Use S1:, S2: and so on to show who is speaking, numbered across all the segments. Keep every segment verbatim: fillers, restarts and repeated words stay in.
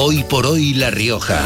S1: Hoy por hoy La Rioja.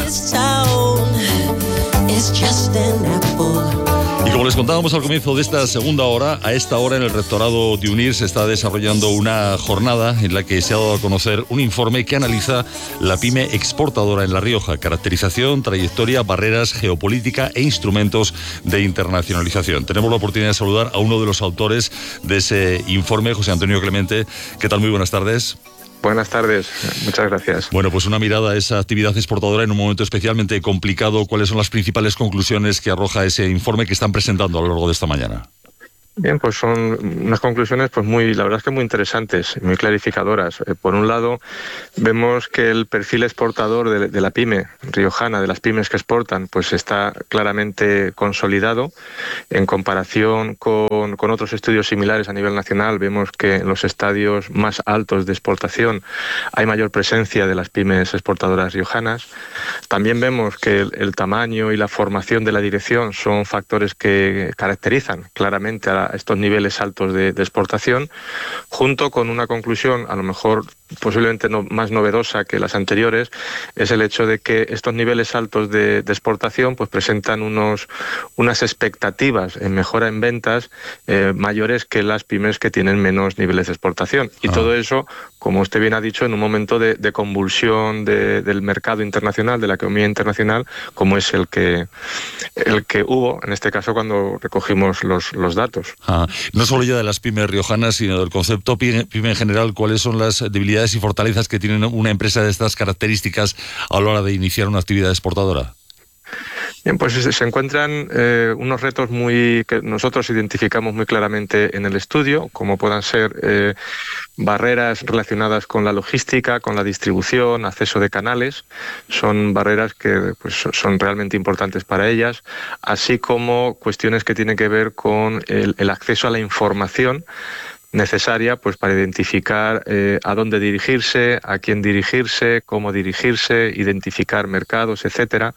S1: Y como les contábamos al comienzo de esta segunda hora, a esta hora en el Rectorado de UNIR se está desarrollando una jornada en la que se ha dado a conocer un informe que analiza la pyme exportadora en La Rioja: caracterización, trayectoria, barreras, geopolítica e instrumentos de internacionalización. Tenemos la oportunidad de saludar a uno de los autores de ese informe, José Antonio Clemente. ¿Qué tal? Muy buenas tardes.
S2: Buenas tardes, muchas gracias.
S1: Bueno, pues una mirada a esa actividad exportadora en un momento especialmente complicado. ¿Cuáles son las principales conclusiones que arroja ese informe que están presentando a lo largo de esta mañana?
S2: Bien, pues son unas conclusiones pues muy, la verdad es que muy interesantes, muy clarificadoras. Eh, por un lado, vemos que el perfil exportador de, de la pyme riojana, de las pymes que exportan, pues está claramente consolidado. En comparación con, con otros estudios similares a nivel nacional, vemos que en los estadios más altos de exportación hay mayor presencia de las pymes exportadoras riojanas. También vemos que el, el tamaño y la formación de la dirección son factores que caracterizan claramente a la a estos niveles altos de, de exportación, junto con una conclusión, a lo mejor posiblemente no, más novedosa que las anteriores, es el hecho de que estos niveles altos de, de exportación pues presentan unos, unas expectativas en mejora en ventas eh, mayores que las pymes que tienen menos niveles de exportación. Y ah. todo eso, como usted bien ha dicho, en un momento de, de convulsión de, del mercado internacional, de la economía internacional, como es el que, el que hubo, en este caso, cuando recogimos los, los datos.
S1: Ah, no solo ya de las pymes riojanas, sino del concepto pyme, pyme en general. ¿Cuáles son las debilidades y fortalezas que tiene una empresa de estas características a la hora de iniciar una actividad exportadora?
S2: Bien, pues se encuentran eh, unos retos muy que nosotros identificamos muy claramente en el estudio, como puedan ser eh, barreras relacionadas con la logística, con la distribución, acceso de canales. Son barreras que pues, son realmente importantes para ellas, así como cuestiones que tienen que ver con el, el acceso a la información necesaria pues para identificar eh, a dónde dirigirse, a quién dirigirse, cómo dirigirse, identificar mercados, etcétera.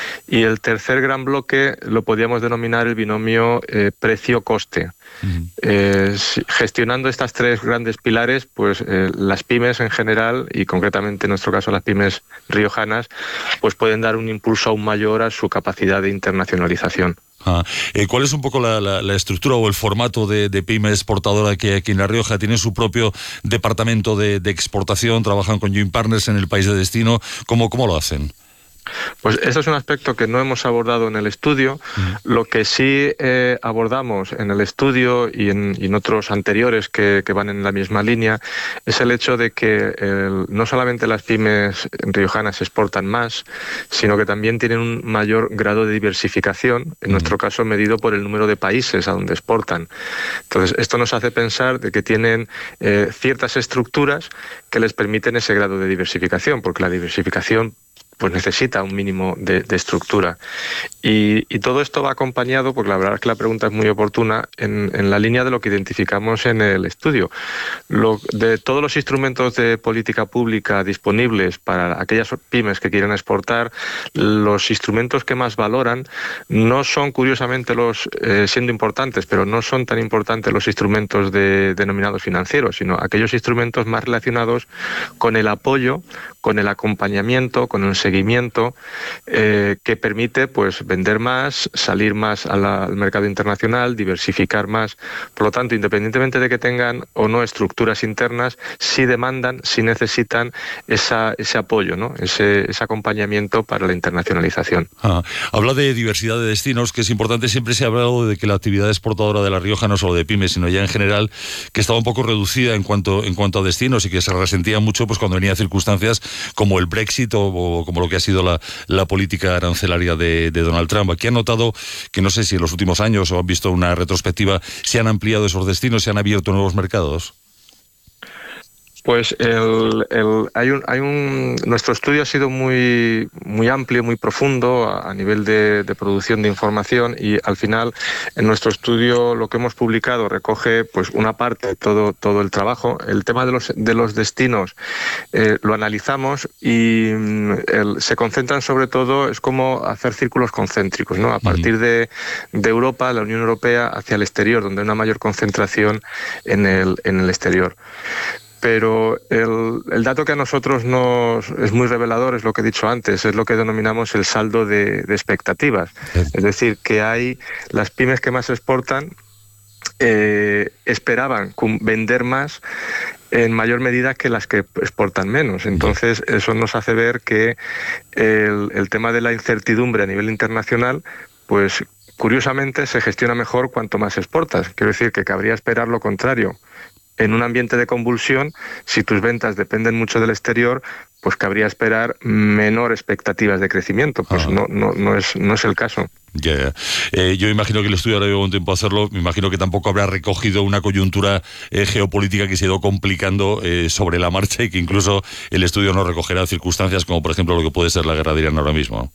S2: Y el tercer gran bloque lo podríamos denominar el binomio eh, precio-coste. Uh-huh. Eh, gestionando estas tres grandes pilares, pues eh, las pymes en general, y concretamente en nuestro caso las pymes riojanas, pues pueden dar un impulso aún mayor a su capacidad de internacionalización.
S1: Ah, eh, ¿Cuál es un poco la, la, la estructura o el formato de, de pyme exportadora que aquí en La Rioja? ¿Tiene su propio departamento de, de exportación? ¿Trabajan con joint partners en el país de destino? ¿Cómo, cómo lo hacen?
S2: Pues eso es un aspecto que no hemos abordado en el estudio. Uh-huh. Lo que sí eh, abordamos en el estudio y en, y en otros anteriores que, que van en la misma línea es el hecho de que el, no solamente las pymes riojanas exportan más, sino que también tienen un mayor grado de diversificación, en uh-huh. nuestro caso medido por el número de países a donde exportan. Entonces, esto nos hace pensar de que tienen eh, ciertas estructuras que les permiten ese grado de diversificación, porque la diversificación pues necesita un mínimo de, de estructura. Y, y todo esto va acompañado, porque la verdad es que la pregunta es muy oportuna, en, en la línea de lo que identificamos en el estudio. Lo, de todos los instrumentos de política pública disponibles para aquellas pymes que quieren exportar, los instrumentos que más valoran no son, curiosamente, los eh, siendo importantes, pero no son tan importantes los instrumentos de, denominados financieros, sino aquellos instrumentos más relacionados con el apoyo, con el acompañamiento, con el seguimiento eh, que permite pues vender más, salir más a la, al mercado internacional, diversificar más. Por lo tanto, independientemente de que tengan o no estructuras internas, sí demandan, sí necesitan esa, ese apoyo, ¿no? ese, ese acompañamiento para la internacionalización.
S1: Ah, habla de diversidad de destinos, que es importante. Siempre se ha hablado de que la actividad exportadora de La Rioja, no solo de pymes, sino ya en general, que estaba un poco reducida en cuanto, en cuanto a destinos y que se resentía mucho pues cuando venía circunstancias como el Brexit o, o como lo que ha sido la, la política arancelaria de, de Donald Trump. Aquí han notado que, no sé si en los últimos años o han visto una retrospectiva, se han ampliado esos destinos, se han abierto nuevos mercados.
S2: Pues el, el, hay un, hay un, nuestro estudio ha sido muy, muy amplio, muy profundo a, a nivel de, de producción de información, y al final en nuestro estudio lo que hemos publicado recoge pues una parte de todo, todo el trabajo. El tema de los, de los destinos eh, lo analizamos y el, se concentran sobre todo, es como hacer círculos concéntricos, ¿no? A partir de, de Europa, la Unión Europea, hacia el exterior, donde hay una mayor concentración en el, en el exterior. pero el, el dato que a nosotros nos es muy revelador es lo que he dicho antes, es lo que denominamos el saldo de, de expectativas. Es decir, que hay las pymes que más exportan eh, esperaban vender más en mayor medida que las que exportan menos. Entonces, eso nos hace ver que el, el tema de la incertidumbre a nivel internacional, pues curiosamente se gestiona mejor cuanto más exportas. Quiero decir que cabría esperar lo contrario. En un ambiente de convulsión, si tus ventas dependen mucho del exterior, pues cabría esperar menor expectativas de crecimiento. Pues no, no, no es, no es el caso.
S1: Ya, yeah. eh, yo imagino que el estudio ahora lleva un tiempo a hacerlo, me imagino que tampoco habrá recogido una coyuntura eh, geopolítica que se ha ido complicando eh, sobre la marcha y que incluso el estudio no recogerá circunstancias como por ejemplo lo que puede ser la guerra de Irán ahora mismo.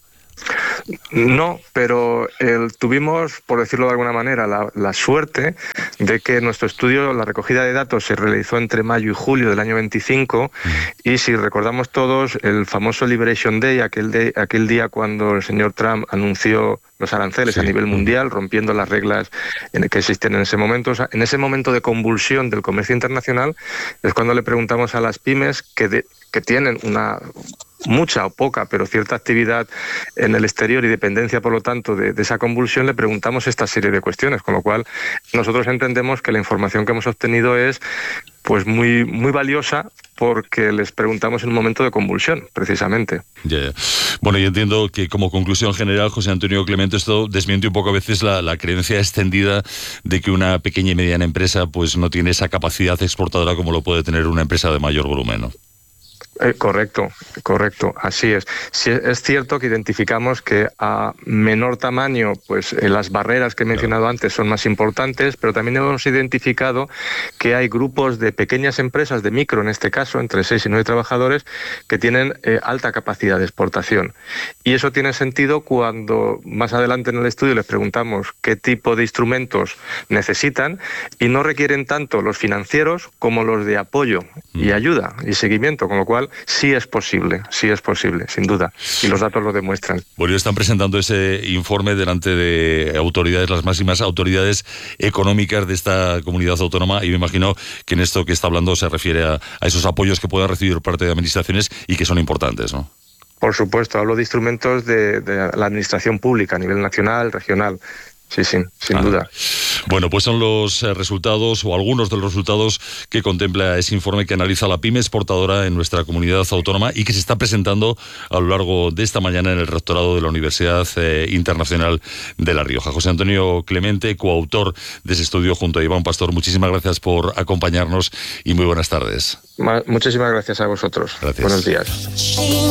S2: No, pero eh, tuvimos, por decirlo de alguna manera, la, la suerte de que nuestro estudio, la recogida de datos, se realizó entre mayo y julio del año veinticinco, mm. y si recordamos todos, el famoso Liberation Day, aquel, de, aquel día cuando el señor Trump anunció los aranceles sí. a nivel mundial, rompiendo las reglas en que existen en ese momento. O sea, en ese momento de convulsión del comercio internacional es cuando le preguntamos a las pymes que, de, que tienen una mucha o poca, pero cierta actividad en el exterior y dependencia, por lo tanto, de, de esa convulsión, le preguntamos esta serie de cuestiones, con lo cual nosotros entendemos que la información que hemos obtenido es pues muy, muy valiosa porque les preguntamos en un momento de convulsión, precisamente.
S1: Yeah, yeah. Bueno, yo entiendo que como conclusión general, José Antonio Clemente, esto desmiente un poco a veces la, la creencia extendida de que una pequeña y mediana empresa pues no tiene esa capacidad exportadora como lo puede tener una empresa de mayor volumen, ¿no?
S2: Eh, correcto, correcto, así es. Sí, es cierto que identificamos que a menor tamaño, pues eh, las barreras que he mencionado claro. antes son más importantes, pero también hemos identificado que hay grupos de pequeñas empresas, de micro en este caso, entre seis y nueve trabajadores, que tienen eh, alta capacidad de exportación. Y eso tiene sentido cuando más adelante en el estudio les preguntamos qué tipo de instrumentos necesitan y no requieren tanto los financieros como los de apoyo mm. y ayuda y seguimiento, con lo cual sí es posible, sí es posible, sin duda, y los datos lo demuestran.
S1: Bueno, están presentando ese informe delante de autoridades, las máximas autoridades económicas de esta comunidad autónoma, y me imagino que en esto que está hablando se refiere a, a esos apoyos que puedan recibir parte de administraciones y que son importantes, ¿no?
S2: Por supuesto, hablo de instrumentos de, de la administración pública a nivel nacional, regional. Sí, sí, sin ah. duda.
S1: Bueno, pues son los eh, resultados o algunos de los resultados que contempla ese informe que analiza la pyme exportadora en nuestra comunidad autónoma y que se está presentando a lo largo de esta mañana en el rectorado de la Universidad eh, Internacional de La Rioja. José Antonio Clemente, coautor de ese estudio junto a Iván Pastor, muchísimas gracias por acompañarnos y muy buenas tardes.
S2: Ma- muchísimas gracias a vosotros.
S1: Gracias.
S2: Buenos días.